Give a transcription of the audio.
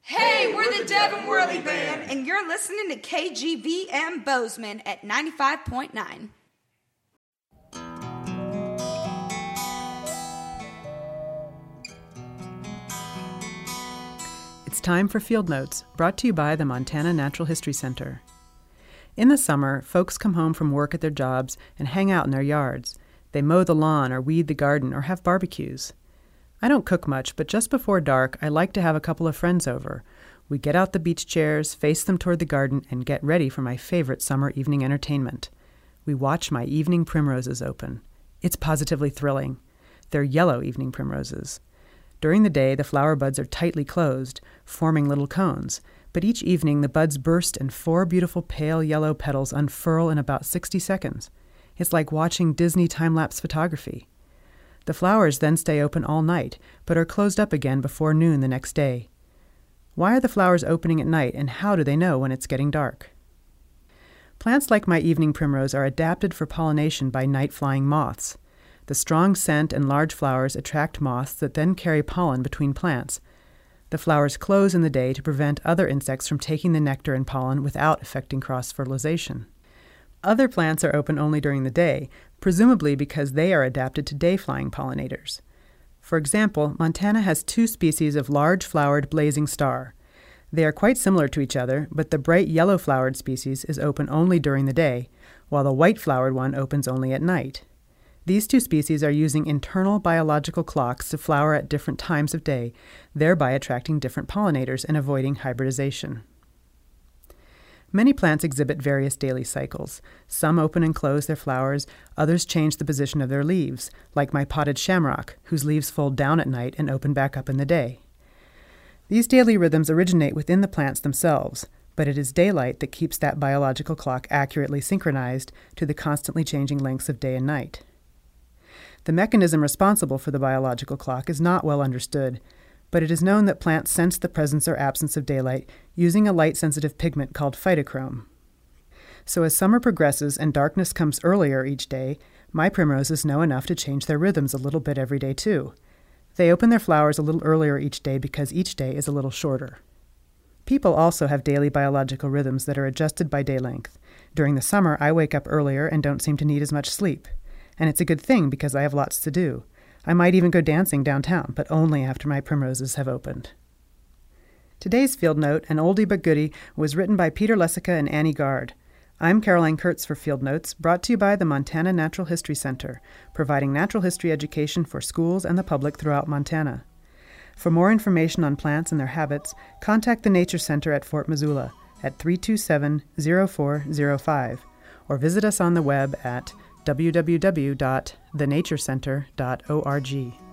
Hey, we're the Devin Worley Band, and you're listening to KGVM Bozeman at 95.9. It's time for Field Notes, brought to you by the Montana Natural History Center. In the summer, folks come home from work at their jobs and hang out in their yards. They mow the lawn or weed the garden or have barbecues. I don't cook much, but just before dark, I like to have a couple of friends over. We get out the beach chairs, face them toward the garden, and get ready for my favorite summer evening entertainment. We watch my evening primroses open. It's positively thrilling. They're yellow evening primroses. During the day, the flower buds are tightly closed, forming little cones, but each evening the buds burst and 4 beautiful pale yellow petals unfurl in about 60 seconds. It's like watching Disney time-lapse photography. The flowers then stay open all night, but are closed up again before noon the next day. Why are the flowers opening at night, and how do they know when it's getting dark? Plants like my evening primrose are adapted for pollination by night-flying moths. The strong scent and large flowers attract moths that then carry pollen between plants. The flowers close in the day to prevent other insects from taking the nectar and pollen without affecting cross-fertilization. Other plants are open only during the day, presumably because they are adapted to day-flying pollinators. For example, Montana has 2 species of large-flowered blazing star. They are quite similar to each other, but the bright yellow-flowered species is open only during the day, while the white-flowered one opens only at night. These 2 species are using internal biological clocks to flower at different times of day, thereby attracting different pollinators and avoiding hybridization. Many plants exhibit various daily cycles. Some open and close their flowers, others change the position of their leaves, like my potted shamrock, whose leaves fold down at night and open back up in the day. These daily rhythms originate within the plants themselves, but it is daylight that keeps that biological clock accurately synchronized to the constantly changing lengths of day and night. The mechanism responsible for the biological clock is not well understood, but it is known that plants sense the presence or absence of daylight using a light-sensitive pigment called phytochrome. So as summer progresses and darkness comes earlier each day, my primroses know enough to change their rhythms a little bit every day too. They open their flowers a little earlier each day because each day is a little shorter. People also have daily biological rhythms that are adjusted by day length. During the summer, I wake up earlier and don't seem to need as much sleep. And it's a good thing because I have lots to do. I might even go dancing downtown, but only after my primroses have opened. Today's Field Note, an oldie but goodie, was written by Peter Lessica and Annie Gard. I'm Caroline Kurtz for Field Notes, brought to you by the Montana Natural History Center, providing natural history education for schools and the public throughout Montana. For more information on plants and their habits, contact the Nature Center at Fort Missoula at 327-0405, or visit us on the web at www.thenaturecenter.org.